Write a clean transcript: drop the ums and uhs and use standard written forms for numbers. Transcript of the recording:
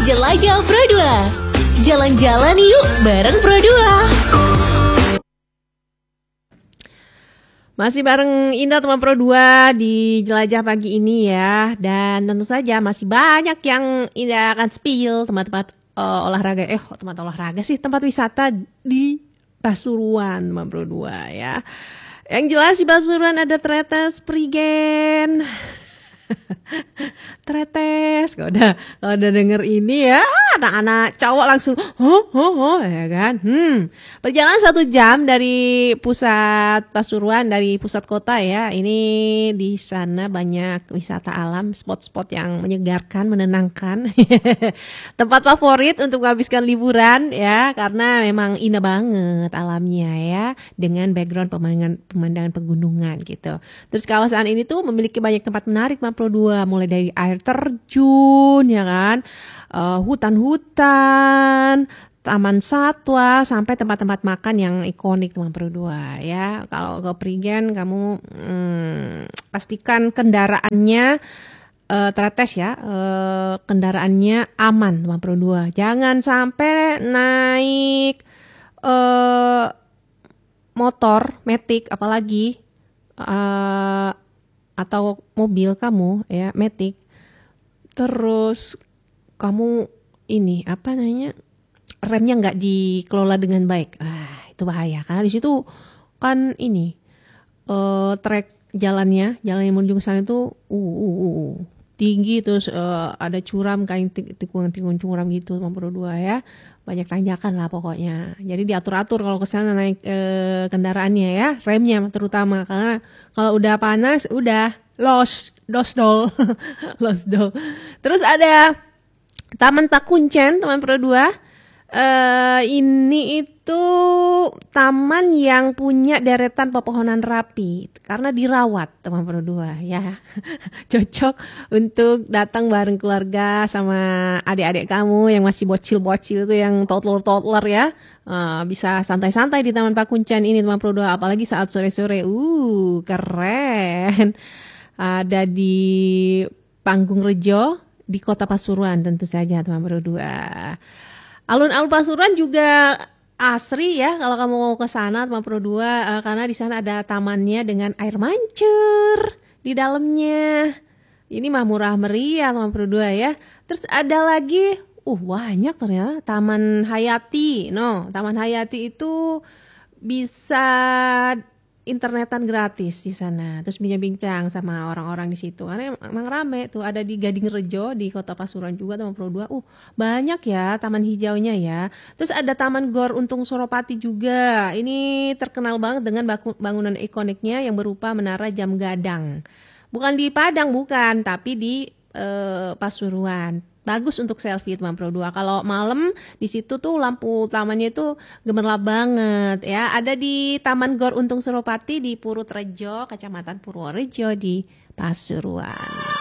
Jelajah Pro 2. Jalan-jalan yuk bareng Pro 2. Masih bareng Indah teman Pro 2 di Jelajah pagi ini ya. Dan tentu saja masih banyak yang Indah akan spill tempat-tempat olahraga. Tempat olahraga sih, tempat wisata di Pasuruan teman Pro 2 ya. Yang jelas di Pasuruan ada Tretes Prigen. Tretes, kalau udah denger ini ya, anak-anak cowok langsung ya kan. Perjalanan 1 jam dari pusat Pasuruan, dari pusat kota ya. Ini di sana banyak wisata alam, spot-spot yang menyegarkan, menenangkan. Tempat favorit untuk menghabiskan liburan ya, karena memang indah banget alamnya ya, dengan background pemandangan pegunungan gitu. Terus kawasan ini tuh memiliki banyak tempat menarik Pro 2, mulai dari air terjun ya kan, hutan-hutan, taman satwa, sampai tempat-tempat makan yang ikonik teman Pro 2 ya. Kalau ke Prigen kamu pastikan kendaraannya Tretes ya, kendaraannya aman teman Pro 2. Jangan sampai naik motor Matic apalagi atau mobil kamu ya Matic, terus kamu ini remnya nggak dikelola dengan baik, itu bahaya karena di situ kan ini trek jalan yang menuju ke sana itu tinggi, terus ada curam kayak tikungan curam gitu teman Pro 2 ya, banyak tanjakan lah pokoknya. Jadi diatur-atur kalau ke sana naik kendaraannya ya, remnya terutama, karena kalau udah panas udah lost dol. Terus ada Taman Pakuncen teman Pro 2. Ini itu taman yang punya deretan pepohonan rapi karena dirawat teman Pro 2 ya. Cocok untuk datang bareng keluarga sama adik-adik kamu yang masih bocil-bocil tuh, yang toddler ya. Bisa santai-santai di Taman Pakuncen ini teman Pro 2, apalagi saat sore-sore. Keren. Ada di Panggung Rejo di Kota Pasuruan tentu saja teman Pro 2. Alun-alun Pasuruan juga asri ya kalau kamu mau ke sana teman Pro 2, karena di sana ada tamannya dengan air mancur di dalamnya. Ini mah murah meriah teman Pro 2 ya. Terus ada lagi banyak ternyata Taman Hayati. Taman Hayati itu bisa internetan gratis di sana. Terus bincang-bincang sama orang-orang di situ. Karena emang rame tuh, ada di Gading Rejo di Kota Pasuruan juga teman Pro 2. Banyak ya taman hijaunya ya. Terus ada Taman Gor Untung Suropati juga. Ini terkenal banget dengan bangunan ikoniknya yang berupa menara jam gadang. Bukan di Padang bukan, tapi di Pasuruan. Bagus untuk selfie teman Pro 2. Kalau malam di situ tuh lampu tamannya itu gemerlap banget ya. Ada di Taman Gor Untung Suropati di Purut Rejo, Kecamatan Purworejo di Pasuruan.